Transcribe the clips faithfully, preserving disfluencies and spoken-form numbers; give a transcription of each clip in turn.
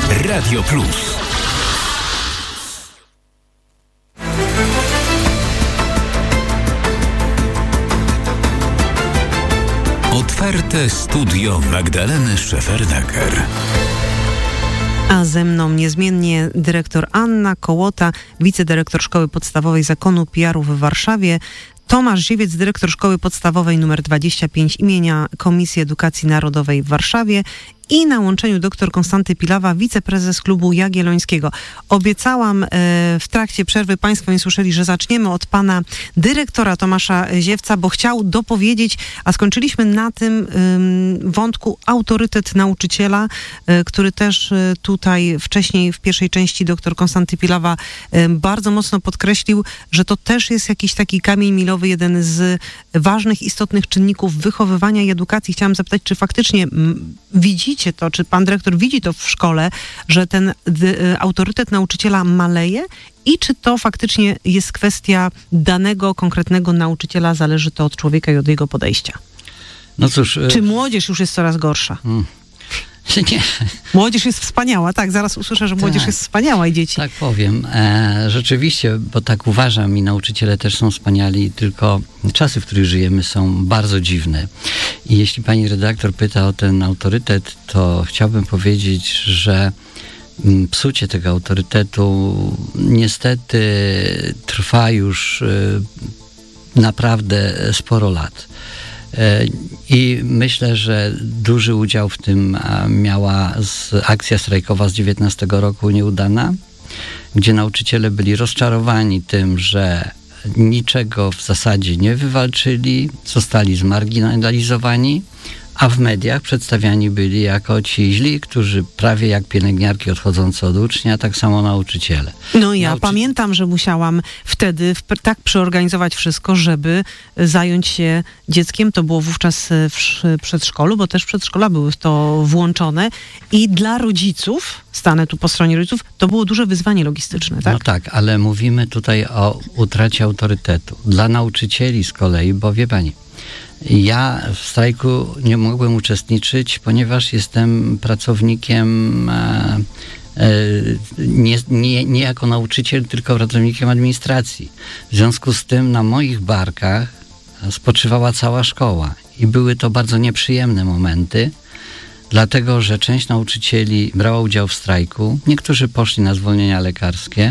Radio Plus. Otwarte studio Magdaleny Szefernaker. A ze mną niezmiennie dyrektor Anna Kołota, wicedyrektor Szkoły Podstawowej Zakonu P R u w Warszawie, Tomasz Ziewiec, dyrektor Szkoły Podstawowej nr dwadzieścia pięć imienia Komisji Edukacji Narodowej w Warszawie i na łączeniu dr Konstanty Pilawa, wiceprezes Klubu Jagiellońskiego. Obiecałam e, w trakcie przerwy, Państwo nie słyszeli, że zaczniemy od pana dyrektora Tomasza Ziewca, bo chciał dopowiedzieć, a skończyliśmy na tym e, wątku autorytet nauczyciela, e, który też e, tutaj wcześniej w pierwszej części dr Konstanty Pilawa e, bardzo mocno podkreślił, że to też jest jakiś taki kamień milowy, jeden z ważnych, istotnych czynników wychowywania i edukacji. Chciałam zapytać, czy faktycznie m, widzicie to, czy pan dyrektor widzi to w szkole, że ten y, autorytet nauczyciela maleje i czy to faktycznie jest kwestia danego, konkretnego nauczyciela, zależy to od człowieka i od jego podejścia? No cóż... Czy młodzież już jest coraz gorsza? Hmm. Nie. Młodzież jest wspaniała, tak, zaraz usłyszę, że młodzież tak, jest wspaniała i dzieci. Tak powiem. E, rzeczywiście, bo tak uważam i nauczyciele też są wspaniali, tylko czasy, w których żyjemy, są bardzo dziwne. I jeśli pani redaktor pyta o ten autorytet, to chciałbym powiedzieć, że psucie tego autorytetu niestety trwa już y, naprawdę sporo lat. I myślę, że duży udział w tym miała akcja strajkowa z dziewiętnastego roku nieudana, gdzie nauczyciele byli rozczarowani tym, że niczego w zasadzie nie wywalczyli, zostali zmarginalizowani, a w mediach przedstawiani byli jako ci źli, którzy prawie jak pielęgniarki odchodzące od ucznia, tak samo nauczyciele. No ja Nauczy... pamiętam, że musiałam wtedy w, tak przeorganizować wszystko, żeby zająć się dzieckiem. To było wówczas w przedszkolu, bo też przedszkola były w to włączone i dla rodziców, stanę tu po stronie rodziców, to było duże wyzwanie logistyczne, tak? No tak, ale mówimy tutaj o utracie autorytetu. Dla nauczycieli z kolei, bo wie pani, ja w strajku nie mogłem uczestniczyć, ponieważ jestem pracownikiem e, e, nie, nie, nie jako nauczyciel, tylko pracownikiem administracji. W związku z tym na moich barkach spoczywała cała szkoła i były to bardzo nieprzyjemne momenty, dlatego że część nauczycieli brała udział w strajku, niektórzy poszli na zwolnienia lekarskie.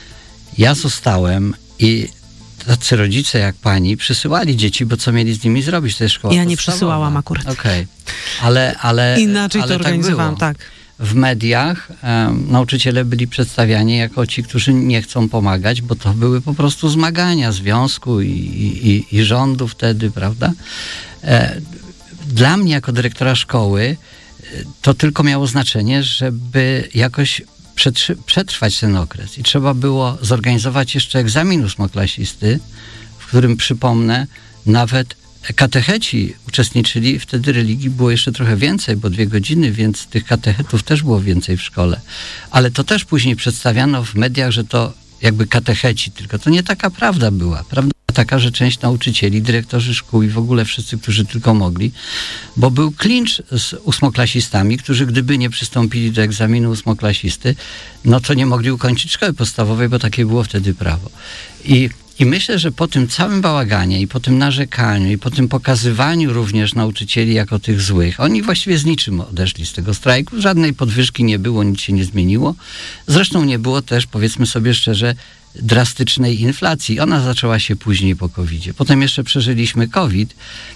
Ja zostałem i tacy rodzice jak pani przysyłali dzieci, bo co mieli z nimi zrobić? To jest szkoła Ja nie podstawowa. przysyłałam akurat. Okej. Okay. Ale, ale, Inaczej ale to organizowałam, tak, tak. W mediach um, nauczyciele byli przedstawiani jako ci, którzy nie chcą pomagać, bo to były po prostu zmagania związku i, i, i rządu wtedy, prawda? E, dla mnie jako dyrektora szkoły to tylko miało znaczenie, żeby jakoś przetrwać ten okres i trzeba było zorganizować jeszcze egzamin ósmoklasisty, w którym, przypomnę, nawet katecheci uczestniczyli, wtedy religii było jeszcze trochę więcej, bo dwie godziny, więc tych katechetów też było więcej w szkole. Ale to też później przedstawiano w mediach, że to jakby katecheci, tylko to nie taka prawda była. Prawda taka, że część nauczycieli, dyrektorzy szkół i w ogóle wszyscy, którzy tylko mogli, bo był klincz z ósmoklasistami, którzy gdyby nie przystąpili do egzaminu ósmoklasisty, no to nie mogli ukończyć szkoły podstawowej, bo takie było wtedy prawo. I I myślę, że po tym całym bałaganie i po tym narzekaniu i po tym pokazywaniu również nauczycieli jako tych złych, oni właściwie z niczym odeszli z tego strajku, żadnej podwyżki nie było, nic się nie zmieniło. Zresztą nie było też, powiedzmy sobie szczerze, drastycznej inflacji. Ona zaczęła się później po kowidzie. Potem jeszcze przeżyliśmy COVID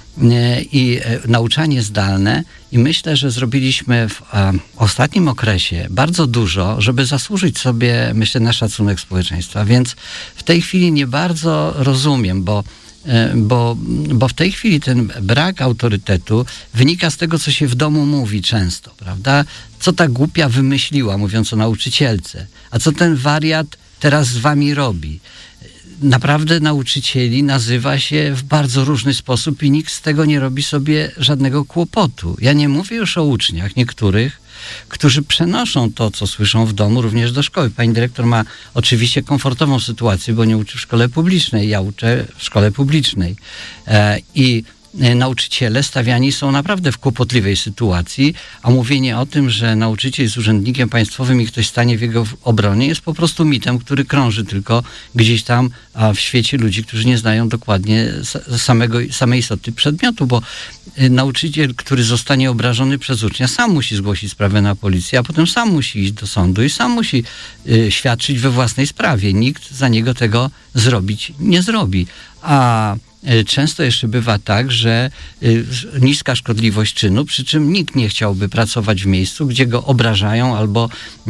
i nauczanie zdalne i myślę, że zrobiliśmy w ostatnim okresie bardzo dużo, żeby zasłużyć sobie, myślę, na szacunek społeczeństwa. Więc w tej chwili nie bardzo rozumiem, bo Bo, bo w tej chwili ten brak autorytetu wynika z tego, co się w domu mówi często, prawda? Co ta głupia wymyśliła, mówiąc o nauczycielce, a co ten wariat teraz z wami robi. Naprawdę nauczycieli nazywa się w bardzo różny sposób i nikt z tego nie robi sobie żadnego kłopotu. Ja nie mówię już o uczniach niektórych, którzy przenoszą to, co słyszą w domu, również do szkoły. Pani dyrektor ma oczywiście komfortową sytuację, bo nie uczy w szkole publicznej. Ja uczę w szkole publicznej. E, I nauczyciele stawiani są naprawdę w kłopotliwej sytuacji, a mówienie o tym, że nauczyciel jest urzędnikiem państwowym i ktoś stanie w jego obronie, jest po prostu mitem, który krąży tylko gdzieś tam a w świecie ludzi, którzy nie znają dokładnie samego, samej istoty przedmiotu, bo nauczyciel, który zostanie obrażony przez ucznia, sam musi zgłosić sprawę na policję, a potem sam musi iść do sądu i sam musi y, świadczyć we własnej sprawie. Nikt za niego tego zrobić nie zrobi. A często jeszcze bywa tak, że niska szkodliwość czynu, przy czym nikt nie chciałby pracować w miejscu, gdzie go obrażają albo,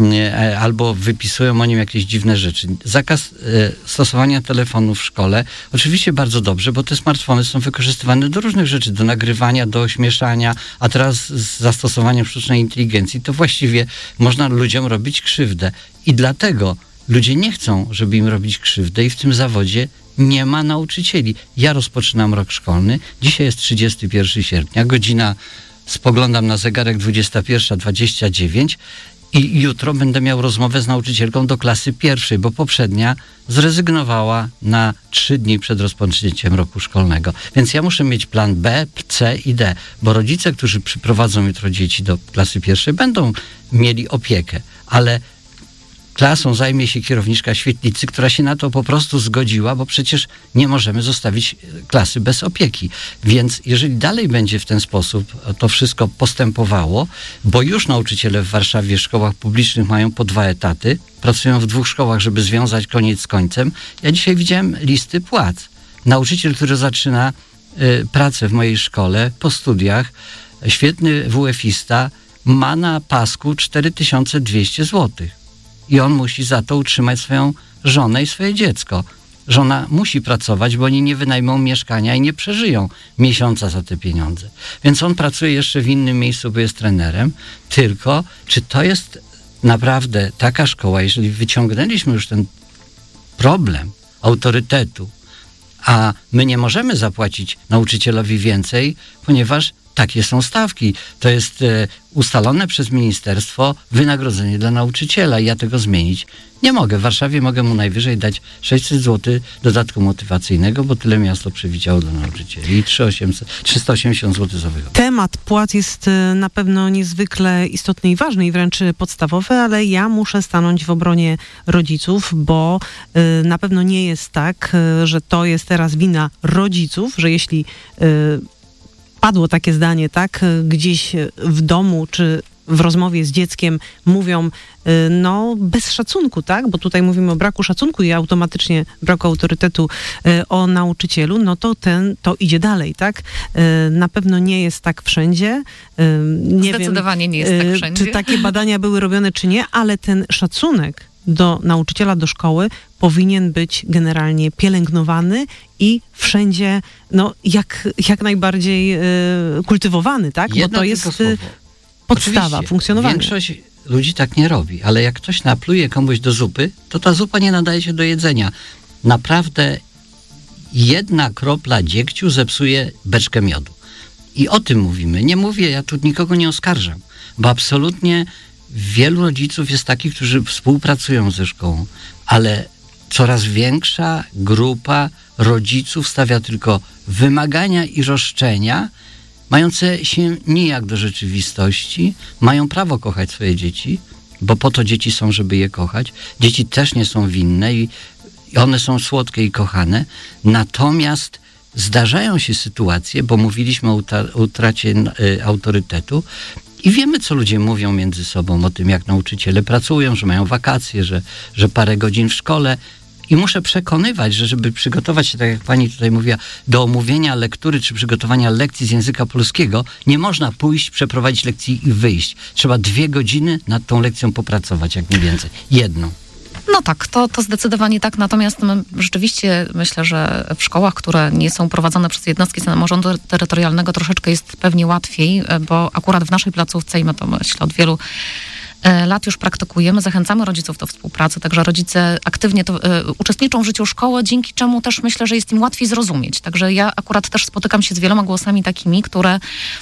albo wypisują o nim jakieś dziwne rzeczy. Zakaz stosowania telefonu w szkole, oczywiście bardzo dobrze, bo te smartfony są wykorzystywane do różnych rzeczy, do nagrywania, do ośmieszania, a teraz z zastosowaniem sztucznej inteligencji to właściwie można ludziom robić krzywdę. I dlatego ludzie nie chcą, żeby im robić krzywdę i w tym zawodzie nie ma nauczycieli. Ja rozpoczynam rok szkolny. Dzisiaj jest trzydziestego pierwszego sierpnia. Godzina, spoglądam na zegarek, dwudziesta pierwsza dwadzieścia dziewięć i jutro będę miał rozmowę z nauczycielką do klasy pierwszej, bo poprzednia zrezygnowała na trzy dni przed rozpoczęciem roku szkolnego. Więc ja muszę mieć plan B, C i D, bo rodzice, którzy przyprowadzą jutro dzieci do klasy pierwszej, będą mieli opiekę, ale klasą zajmie się kierowniczka świetlicy, która się na to po prostu zgodziła, bo przecież nie możemy zostawić klasy bez opieki. Więc jeżeli dalej będzie w ten sposób to wszystko postępowało, bo już nauczyciele w Warszawie w szkołach publicznych mają po dwa etaty, pracują w dwóch szkołach, żeby związać koniec z końcem. Ja dzisiaj widziałem listy płac. Nauczyciel, który zaczyna y, pracę w mojej szkole po studiach, świetny W F-ista, ma na pasku cztery tysiące dwieście złotych. I on musi za to utrzymać swoją żonę i swoje dziecko. Żona musi pracować, bo oni nie wynajmą mieszkania i nie przeżyją miesiąca za te pieniądze. Więc on pracuje jeszcze w innym miejscu, bo jest trenerem. Tylko, czy to jest naprawdę taka szkoła, jeżeli wyciągnęliśmy już ten problem autorytetu, a my nie możemy zapłacić nauczycielowi więcej, ponieważ takie są stawki. To jest e, ustalone przez ministerstwo wynagrodzenie dla nauczyciela i ja tego zmienić nie mogę. W Warszawie mogę mu najwyżej dać sześćset złotych dodatku motywacyjnego, bo tyle miasto przewidziało dla nauczycieli i trzysta osiemdziesiąt złotych za wychowę. Temat płac jest na pewno niezwykle istotny i ważny i wręcz podstawowy, ale ja muszę stanąć w obronie rodziców, bo y, na pewno nie jest tak, y, że to jest teraz wina rodziców, że jeśli y, padło takie zdanie, tak, gdzieś w domu czy w rozmowie z dzieckiem mówią, no bez szacunku, tak, bo tutaj mówimy o braku szacunku i automatycznie braku autorytetu o nauczycielu, no to ten, to idzie dalej, tak. Na pewno nie jest tak wszędzie. Nie Zdecydowanie wiem, nie jest tak wszędzie. Czy takie badania były robione, czy nie, ale ten szacunek do nauczyciela, do szkoły powinien być generalnie pielęgnowany i wszędzie no, jak, jak najbardziej y, kultywowany, tak? Jedno bo to jest słowo. podstawa Oczywiście, funkcjonowania. Większość ludzi tak nie robi, ale jak ktoś napluje komuś do zupy, to ta zupa nie nadaje się do jedzenia. Naprawdę jedna kropla dziegciu zepsuje beczkę miodu. I o tym mówimy. Nie mówię, ja tu nikogo nie oskarżam, bo absolutnie wielu rodziców jest takich, którzy współpracują ze szkołą, ale coraz większa grupa rodziców stawia tylko wymagania i roszczenia, mające się nijak do rzeczywistości. Mają prawo kochać swoje dzieci, bo po to dzieci są, żeby je kochać. Dzieci też nie są winne i one są słodkie i kochane. Natomiast zdarzają się sytuacje, bo mówiliśmy o utracie autorytetu, i wiemy, co ludzie mówią między sobą o tym, jak nauczyciele pracują, że mają wakacje, że, że parę godzin w szkole. I muszę przekonywać, że żeby przygotować się, tak jak pani tutaj mówiła, do omówienia lektury czy przygotowania lekcji z języka polskiego, nie można pójść, przeprowadzić lekcji i wyjść. Trzeba dwie godziny nad tą lekcją popracować, jak nie więcej. Jedną. No tak, to, to zdecydowanie tak, natomiast my rzeczywiście myślę, że w szkołach, które nie są prowadzone przez jednostki samorządu terytorialnego, troszeczkę jest pewnie łatwiej, bo akurat w naszej placówce, i my to myślę od wielu lat już praktykujemy, zachęcamy rodziców do współpracy, także rodzice aktywnie to, y, uczestniczą w życiu szkoły, dzięki czemu też myślę, że jest im łatwiej zrozumieć. Także ja akurat też spotykam się z wieloma głosami takimi, które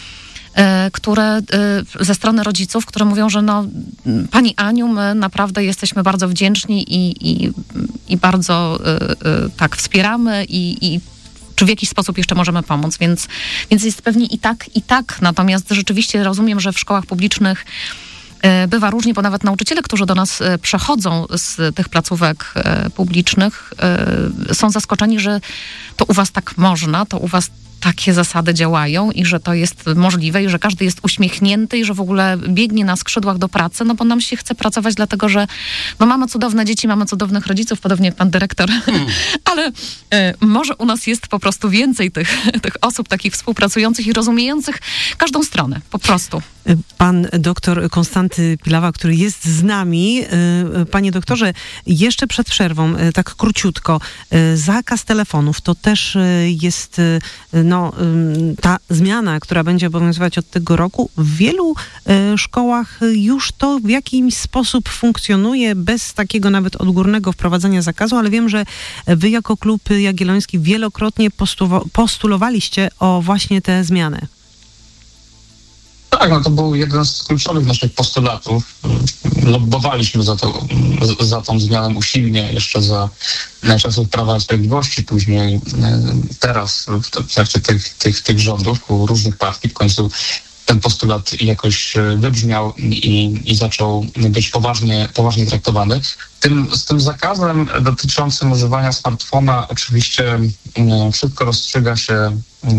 które ze strony rodziców, które mówią, że no pani Aniu, my naprawdę jesteśmy bardzo wdzięczni i, i, i bardzo tak wspieramy i, i czy w jakiś sposób jeszcze możemy pomóc, więc, więc jest pewnie i tak, i tak. Natomiast rzeczywiście rozumiem, że w szkołach publicznych bywa różnie, bo nawet nauczyciele, którzy do nas przechodzą z tych placówek publicznych, są zaskoczeni, że to u was tak można, to u was takie zasady działają i że to jest możliwe i że każdy jest uśmiechnięty i że w ogóle biegnie na skrzydłach do pracy, no bo nam się chce pracować dlatego, że no mamy cudowne dzieci, mamy cudownych rodziców, podobnie jak pan dyrektor, hmm. ale y, może u nas jest po prostu więcej tych, tych osób takich współpracujących i rozumiejących każdą stronę, po prostu. Pan doktor Konstanty Pilawa, który jest z nami. Panie doktorze, jeszcze przed przerwą, tak króciutko, zakaz telefonów to też jest no, ta zmiana, która będzie obowiązywać od tego roku. W wielu szkołach już to w jakiś sposób funkcjonuje bez takiego nawet odgórnego wprowadzenia zakazu, ale wiem, że wy jako Klub Jagielloński wielokrotnie postulowaliście o właśnie tę zmianę. Tak, no to był jeden z kluczowych naszych postulatów. Lobbowaliśmy za, to, za tą zmianą usilnie jeszcze za czasów Prawa i Sprawiedliwości, później teraz w trakcie tych, tych, tych rządów u różnych partii w końcu ten postulat jakoś wybrzmiał i, i zaczął być poważnie, poważnie traktowany. Tym, z tym zakazem dotyczącym używania smartfona oczywiście wszystko rozstrzyga się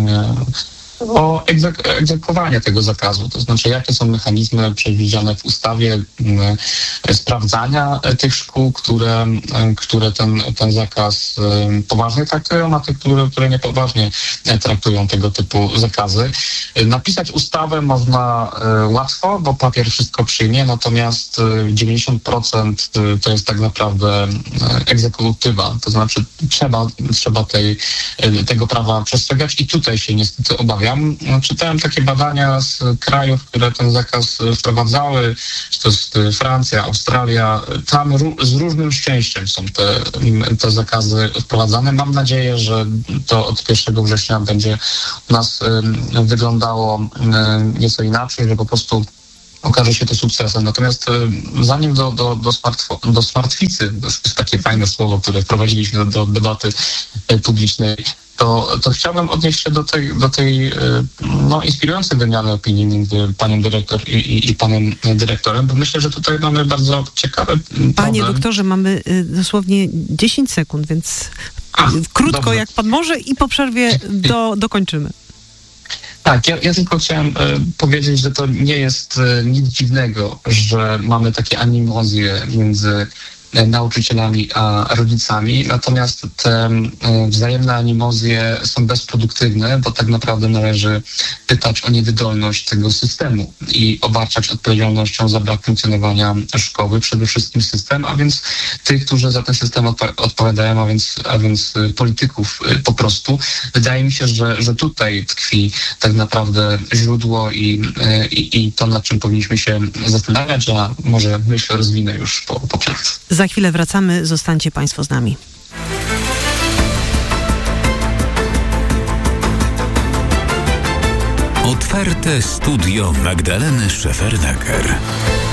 o egzek- egzekwowanie tego zakazu, to znaczy jakie są mechanizmy przewidziane w ustawie e, sprawdzania tych szkół, które, e, które ten, ten zakaz e, poważnie traktują, a tych, które, które niepoważnie traktują tego typu zakazy. E, napisać ustawę można e, łatwo, bo papier wszystko przyjmie, natomiast e, dziewięćdziesiąt procent to jest tak naprawdę egzekutywa, to znaczy trzeba, trzeba tej, e, tego prawa przestrzegać i tutaj się niestety obawiam. Czytałem takie badania z krajów, które ten zakaz wprowadzały, czy to jest Francja, Australia. Tam ró- z różnym szczęściem są te, te zakazy wprowadzane. Mam nadzieję, że to od pierwszego września będzie u nas y, wyglądało y, nieco inaczej, że po prostu okaże się to sukcesem. Natomiast y, zanim do, do, do, smartfo- do smartficy, to jest takie fajne słowo, które wprowadziliśmy do, do debaty y, publicznej, To, to chciałbym odnieść się do tej, do tej no, inspirującej wymiany opinii między panią dyrektor i, i, i panem dyrektorem, bo myślę, że tutaj mamy bardzo ciekawe problem. Panie doktorze, mamy dosłownie dziesięć sekund, więc A, krótko dobrze. Jak pan może i po przerwie do, dokończymy. Tak, ja, ja tylko chciałem e, powiedzieć, że to nie jest e, nic dziwnego, że mamy takie animozje między nauczycielami a rodzicami, natomiast te wzajemne animozje są bezproduktywne, bo tak naprawdę należy pytać o niewydolność tego systemu i obarczać odpowiedzialnością za brak funkcjonowania szkoły przede wszystkim system, a więc tych, którzy za ten system odpo- odpowiadają, a więc, a więc polityków po prostu. Wydaje mi się, że, że tutaj tkwi tak naprawdę źródło i, i, i to, nad czym powinniśmy się zastanawiać, a może myślę rozwinę już po, po przerwie. Za chwilę wracamy, zostańcie Państwo z nami. Otwarte studio Magdaleny Szefernaker.